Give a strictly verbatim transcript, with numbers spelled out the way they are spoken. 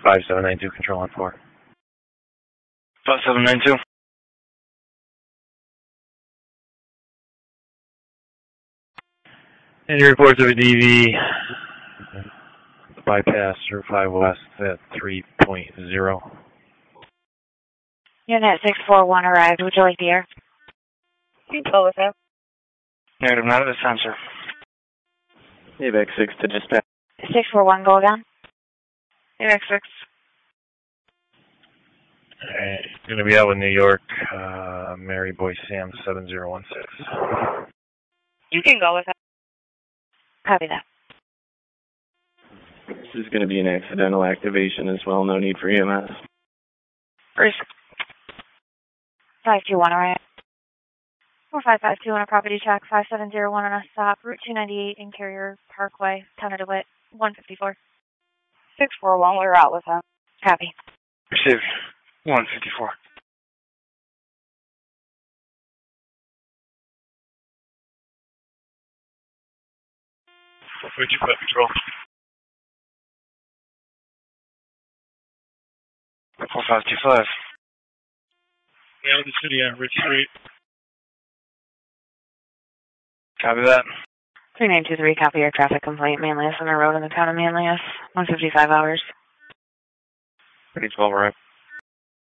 five seven nine two, control on four. five seven nine two. And your reports of a D V bypass Route five West at three point zero. Unit six four one arrived. Would you like the air? You can go with that. Negative, not at this time, sir. AVAC six to dispatch. six four one, go again. AVAC six. Alright, going to be out with New York, uh, Mary Boy Sam seven zero one six. You can go with that. Copy that. This is going to be an accidental activation as well. No need for E M S. First. five two one arrived. four five five two on a property check. five seven zero one on a stop. Route two ninety-eight in Carrier Parkway. Town of DeWitt. one fifty-four. six four one, we're out with that. Copy. Received. one fifty-four. four five two five, control. four five two five. Out of the city on Rich Street. Copy that. three nine two three, copy your traffic complaint. Manlius Center Road in the town of Manlius. one fifty-five hours. thirty twelve, right?